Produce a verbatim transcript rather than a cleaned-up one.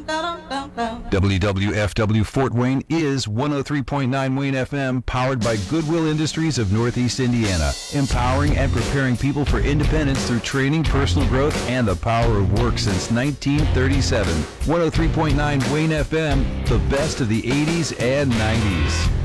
W W F W Fort Wayne is one oh three point nine Wayne F M, powered by Goodwill Industries of Northeast Indiana, empowering and preparing people for independence through training, personal growth, and the power of work since nineteen thirty-seven. one oh three point nine Wayne F M, the best of the eighties and nineties.